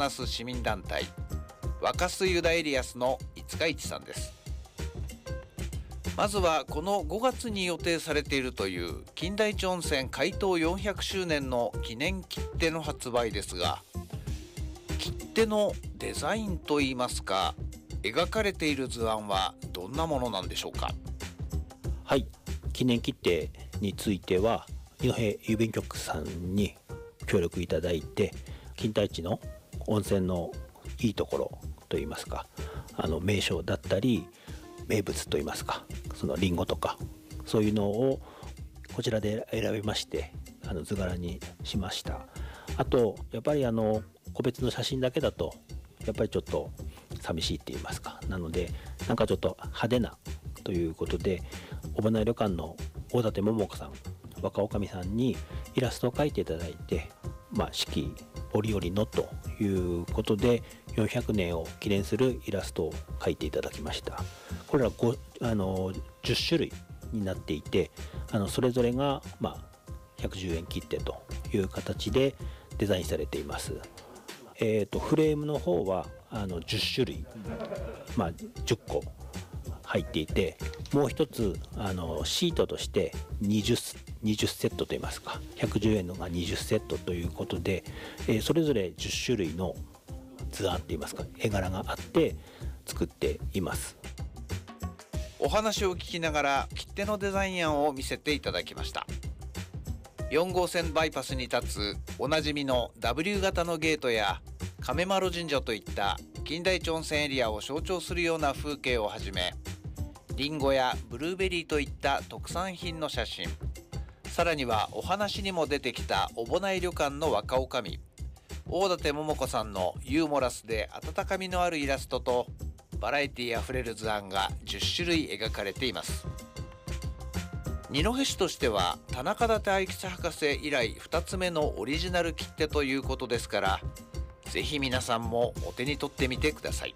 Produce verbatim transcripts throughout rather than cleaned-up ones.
なす市民団体若洲ユダエリアスの五日市さんです。まずはこのごがつに予定されているという金田一温泉開湯よんひゃくしゅうねんの記念切手の発売ですが、切手のデザインといいますか、描かれている図案はどんなものなんでしょうか。 はい、記念切手については二戸郵便局さんに協力いただいて、金田一の温泉のいいところといいますか、あの名所だったり名物といいますか、そのリンゴとかそういうのをこちらで選びまして、あの図柄にしました。あとやっぱりあの個別の写真だけだとやっぱりちょっと寂しいって言いますか、なのでなんかちょっと派手なということで、小花旅館の大館桃子さん、若女将さんにイラストを描いていただいて、まあ四季折々のということでよんひゃくねんを記念するイラストを描いていただきました。これはごあのじゅっしゅるいになっていて、あのそれぞれが、まあ、ひゃくじゅうえん切手という形でデザインされています。えーと、フレームの方はあのじゅっしゅるい、まあ、じゅっこ入っていて、もう一つあのシートとして20、にじゅうセットといいますか、ひゃくじゅうえんのがにじゅうセットということで、えー、それぞれじゅっしゅるいの図案といいますか絵柄があって作っています。 お話を聞きながら切手のデザイン案を見せていただきました。よんごうせんバイパスに立つおなじみの ダブリュー 型のゲートや亀丸神社といった金田一温泉エリアを象徴するような風景をはじめ、リンゴやブルーベリーといった特産品の写真、さらにはお話にも出てきた小保内旅館の若女将、大館桃子さんのユーモラスで温かみのあるイラストとバラエティあふれる図案がじゅっしゅるい描かれています。二戸市としては田中舘愛吉博士以来ふたつめのオリジナル切手ということですから、ぜひ皆さんもお手に取ってみてください。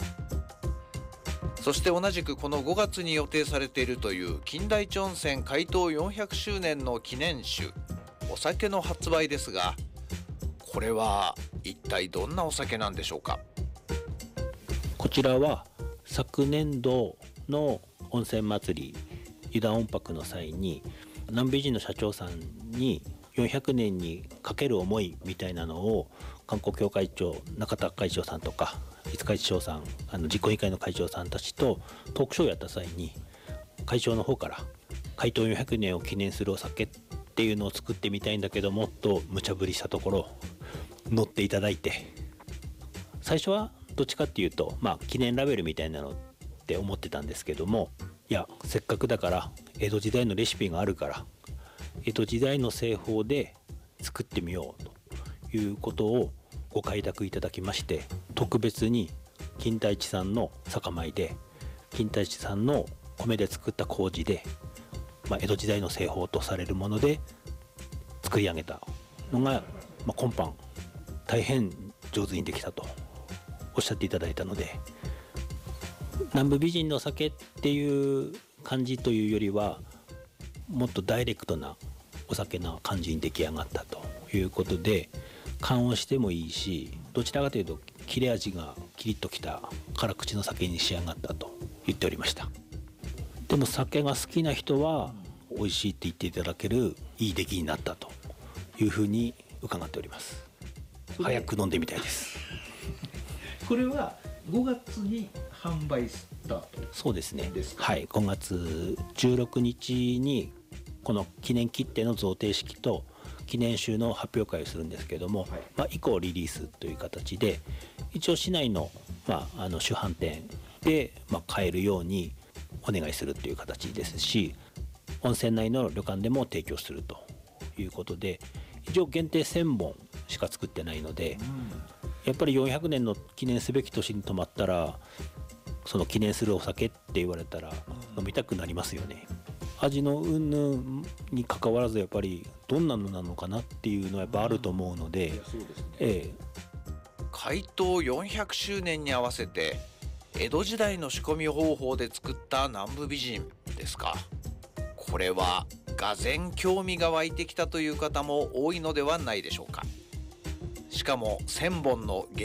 そして同じくこのごがつに予定されているという金田一温泉開湯よんひゃくしゅうねんの記念酒お酒の発売ですが、これは一体どんなお酒なんでしょうか。 こちらは昨年度の温泉祭り湯田温泊の際に南部人の社長さんによんひゃくねんにかける思いみたいなのを観光協会長中田会長さんとか五日市長さん、あの実行委員会の会長さんたちとトークショーをやった際に、会長の方から開湯よんひゃくねんを記念するお酒っていうのを作ってみたいんだけどもっと無茶ぶりしたところ乗っていただいて、最初はどっちかっていうと、まあ、記念ラベルみたいなのって思ってたんですけども、いやせっかくだから江戸時代のレシピがあるから江戸時代の製法で作ってみようということをご快諾いただきまして、特別に金田一さんの酒米で金田一さんの米で作った麹で、まあ、江戸時代の製法とされるもので作り上げたのが、まあ、今般大変上手にできたとおっしゃっていただいたので、南部美人の酒っていう感じというよりはもっとダイレクトなお酒な感じに出来上がったということで、缶をしてもいいし、どちらかというと切れ味がキリッときた辛口の酒に仕上がったと言っておりました。でも酒が好きな人は美味しいって言っていただけるいい出来になったというふうに伺っております。早く飲んでみたいですこれはごがつに販売スタート。 そうですね。はい、ごがつじゅうろくにちにこの記念切手の贈呈式と記念集の発表会をするんですけども、はい、まあ、以降リリースという形で一応市内の、まあ、あの主販店で、まあ、買えるようにお願いするという形ですし、温泉内の旅館でも提供するということで、一応限定せんぼんしか作ってないので、うん、やっぱりよんひゃくねんの記念すべき年に泊まったらその記念するお酒って言われたら飲みたくなりますよね。味の云々に関わらずやっぱりどんなのなのかなっていうのはやっぱあると思うので、ええ、 開湯よんひゃくしゅうねんに合わせて江戸時代の仕込み方法で作った南部美人ですか。これはがぜん興味が湧いてきたという方も多いのではないでしょうか。しかもせんぼんの限